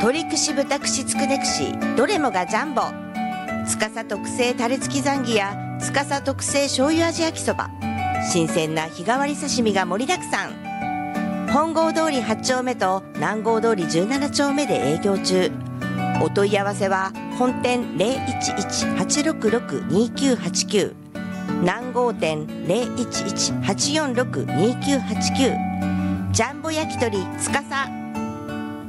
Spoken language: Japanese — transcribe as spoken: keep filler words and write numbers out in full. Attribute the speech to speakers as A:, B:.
A: 鶏串豚串つくね串どれもがジャンボ。司特製タレ付きザンギや司特製醤油味焼きそば、新鮮な日替わり刺身が盛りだくさん。本郷通りはち丁目と南郷通りじゅうなな丁目で営業中。お問い合わせは本店 ゼロいちいち はちろくろく にきゅうはちきゅう、南郷店 ゼロいちいち はちよんろく にきゅうはちきゅう、ジャンボ焼き鳥司。